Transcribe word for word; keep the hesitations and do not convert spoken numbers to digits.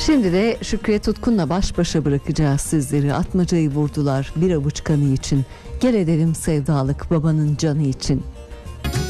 Şimdi de Şükriye Tutkun'la baş başa bırakacağız sizleri. Atmacayı vurdular bir avuç kanı için. Gel edelim sevdalık babanın canı için.